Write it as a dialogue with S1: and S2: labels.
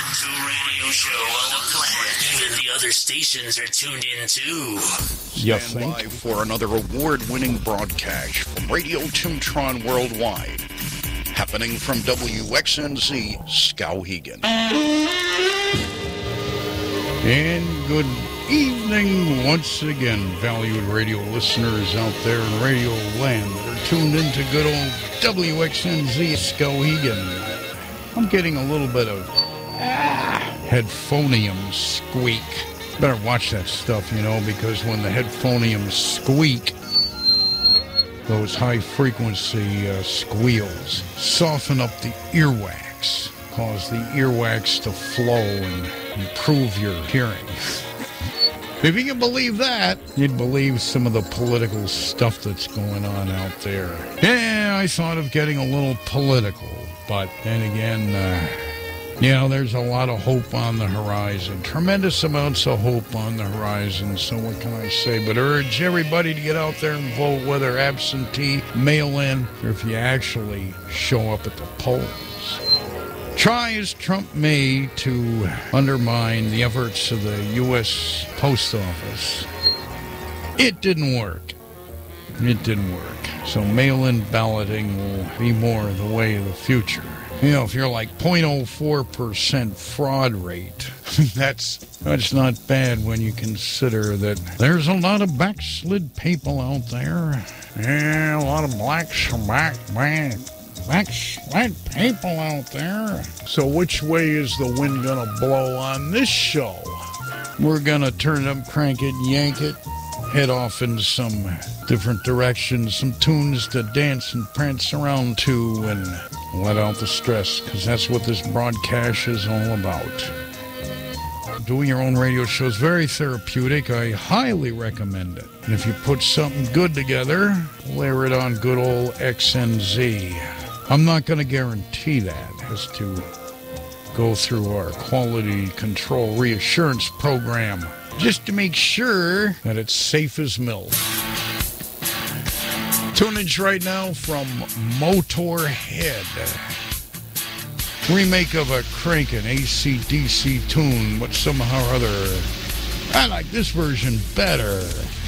S1: go-to radio show on the planet. Even the other stations are tuned in too.
S2: Stand by for another award-winning broadcast from Radio Timtron Worldwide, happening from WXNZ Skowhegan. And good evening once again, valued radio listeners out there in radio land that are tuned into good old WXNZ Skowhegan. I'm getting a little bit of headphonium squeak. Better watch that stuff, because when the headphoniums squeak, those high-frequency squeals soften up the earwax, cause the earwax to flow and improve your hearing. If you can believe that, you'd believe some of the political stuff that's going on out there. Yeah, I thought of getting a little political, but then again, there's a lot of hope on the horizon. Tremendous amounts of hope on the horizon. So what can I say but urge everybody to get out there and vote, whether absentee, mail-in, or if you actually show up at the polls. Try as Trump may to undermine the efforts of the U.S. Post Office, it didn't work. It didn't work. So mail-in balloting will be more the way of the future. If you're like 0.04% fraud rate, that's not bad when you consider that there's a lot of backslid people out there. Yeah, a lot of backslid people out there. So which way is the wind gonna blow on this show? We're gonna turn it up, crank it, yank it, head off in some different directions, some tunes to dance and prance around to, and let out the stress, because that's what this broadcast is all about. Doing your own radio show is very therapeutic. I highly recommend it. And if you put something good together, layer it on good old XNZ. I'm not going to guarantee that. It has to go through our quality control reassurance program, just to make sure that it's safe as milk. Tunage right now from Motorhead. Remake of a crankin' AC/DC tune, but somehow or other, I like this version better.